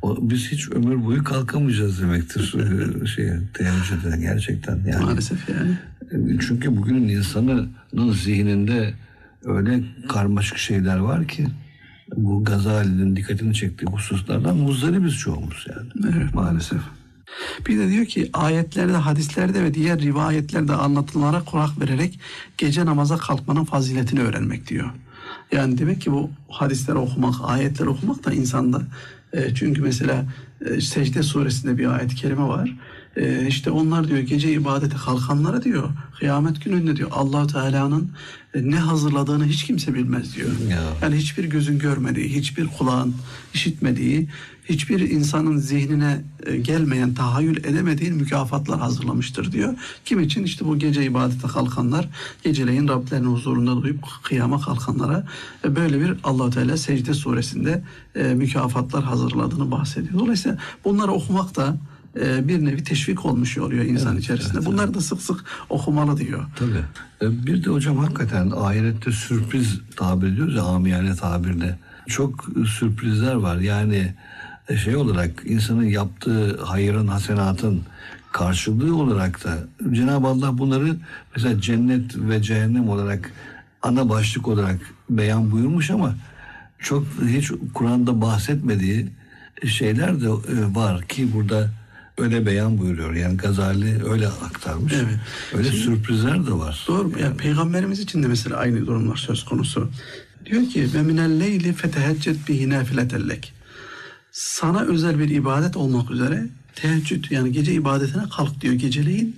Biz hiç ömür boyu kalkamayacağız demektir teheccüde gerçekten. Yani. Maalesef yani. Çünkü bugünün insanının zihninde öyle karmaşık şeyler var ki bu Gazali'nin dikkatini çektiği hususlardan muzdaribiz çoğumuz yani. Evet, maalesef. Bir de diyor ki ayetlerde, hadislerde ve diğer rivayetlerde anlatılanlara kulak vererek gece namaza kalkmanın faziletini öğrenmek diyor. Yani demek ki bu hadisleri okumak, ayetleri okumak da insanda. Çünkü mesela Secde suresinde bir ayet-i kerime var. İşte onlar diyor gece ibadete kalkanlara diyor kıyamet gününde diyor Allah-u Teala'nın ne hazırladığını hiç kimse bilmez diyor. Yani hiçbir gözün görmediği, hiçbir kulağın işitmediği, hiçbir insanın zihnine gelmeyen, tahayyül edemediği mükafatlar hazırlamıştır diyor. Kim için? İşte bu gece ibadete kalkanlar, geceleyin Rablerinin huzurunda duyup kıyama kalkanlara böyle bir Allah-u Teala Secde suresinde mükafatlar hazırladığını bahsediyor. Dolayısıyla bunları okumak da bir nevi teşvik olmuş oluyor insan içerisinde. Evet, bunları da sık sık okumalı diyor. Tabii. Bir de hocam hakikaten ahirette sürpriz tabir ediyoruz ya, amiyane tabirle. Çok sürprizler var. Yani olarak insanın yaptığı hayırın, hasenatın karşılığı olarak da Cenab-ı Allah bunları mesela cennet ve cehennem olarak ana başlık olarak beyan buyurmuş ama çok hiç Kur'an'da bahsetmediği şeyler de var ki burada öyle beyan buyuruyor. Yani Gazali öyle aktarmış. Evet. Öyle sürprizler de var. Doğru. Yani Peygamberimiz için de mesela aynı durumlar söz konusu. Diyor ki ve minel leyli feteheccet bihi nafiletellek. Sana özel bir ibadet olmak üzere teheccüd yani gece ibadetine kalk diyor geceleyin.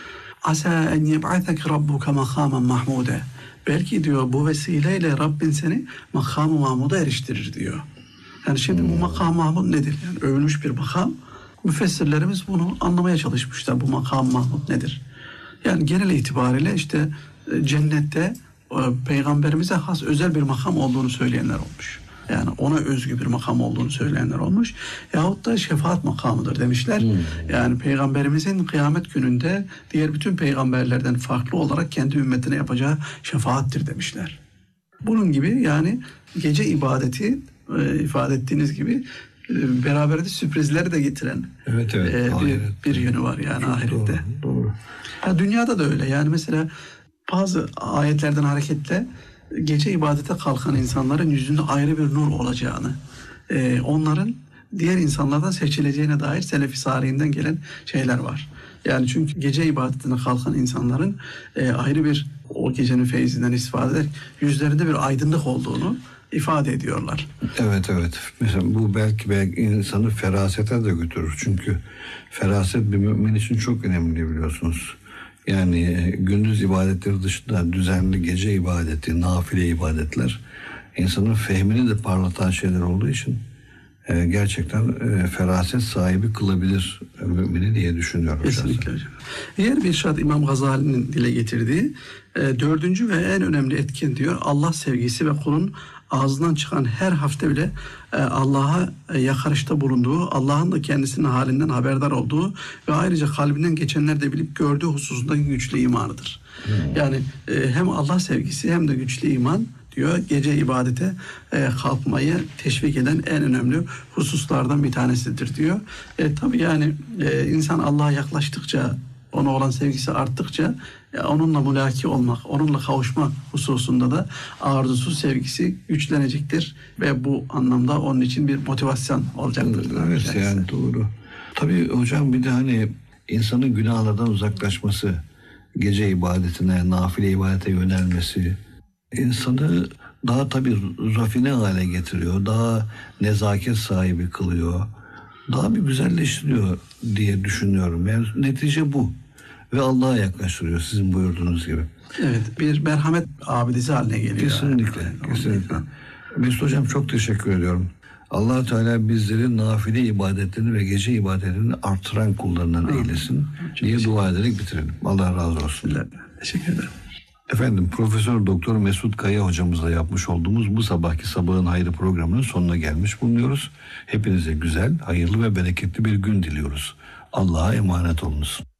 Asa en yeb'athek rabbuke makamen mahmude. Belki diyor bu vesileyle Rabbin seni makam-ı mahmuda eriştirir diyor. Yani şimdi bu makam-ı mahmud nedir? Yani övülmüş bir makam. Müfessirlerimiz bunu anlamaya çalışmışlar. Bu makam-ı mahmud nedir? Yani genel itibariyle işte cennette Peygamberimize has özel bir makam olduğunu söyleyenler olmuş. Yani ona özgü bir makam olduğunu söyleyenler olmuş. Yahut da şefaat makamıdır demişler. Yani Peygamberimizin kıyamet gününde diğer bütün peygamberlerden farklı olarak kendi ümmetine yapacağı şefaattir demişler. Bunun gibi yani gece ibadeti ifade ettiğiniz gibi beraberinde sürprizleri de getiren bir yönü var yani ahirette. Doğru. Ya dünyada da öyle. Yani mesela bazı ayetlerden hareketle gece ibadete kalkan insanların yüzünde ayrı bir nur olacağını, onların diğer insanlardan seçileceğine dair Selefi Salih'inden gelen şeyler var. Yani çünkü gece ibadetine kalkan insanların ayrı bir o gecenin feyzinden istifade ederek yüzlerinde bir aydınlık olduğunu ifade ediyorlar. Evet. Mesela bu belki insanı ferasete de götürür. Çünkü feraset bir mümin için çok önemli biliyorsunuz. Yani gündüz ibadetleri dışında düzenli gece ibadeti, nafile ibadetler insanın fehmini de parlatan şeyler olduğu için gerçekten feraset sahibi kılabilir mümini diye düşünüyorum. Kesinlikle hocam. Diğer bir şart İmam Gazali'nin dile getirdiği dördüncü ve en önemli etken diyor Allah sevgisi ve kulun ağzından çıkan her hafta bile Allah'a yakarışta bulunduğu, Allah'ın da kendisinin halinden haberdar olduğu ve ayrıca kalbinden geçenler de bilip gördüğü hususundaki güçlü imanıdır. Yani hem Allah sevgisi hem de güçlü iman diyor gece ibadete kalkmayı teşvik eden en önemli hususlardan bir tanesidir diyor. Tabii yani insan Allah'a yaklaştıkça, ona olan sevgisi arttıkça onunla mülaki olmak, onunla kavuşma hususunda da arzusu, sevgisi güçlenecektir ve bu anlamda onun için bir motivasyon olacaktır. Evet yani doğru. Tabii hocam bir de hani insanın günahlardan uzaklaşması, gece ibadetine, nafile ibadete yönelmesi insanı daha tabii rafine hale getiriyor, daha nezaket sahibi kılıyor, daha bir güzelleştiriyor diye düşünüyorum. Yani netice bu. Ve Allah'a yaklaştırıyor sizin buyurduğunuz gibi. Evet, bir merhamet abidesi haline geliyor. Kesinlikle. Mesut Hocam çok teşekkür ediyorum. Allah-u Teala bizleri nafile ibadetlerini ve gece ibadetlerini artıran kullarından eylesin diye dua ederek bitirelim. Allah razı olsun. Teşekkür ederim. Efendim Profesör Doktor Mesut Kaya hocamızla yapmış olduğumuz bu sabahki Sabahın Hayrı programının sonuna gelmiş bulunuyoruz. Hepinize güzel, hayırlı ve bereketli bir gün diliyoruz. Allah'a emanet olunuz.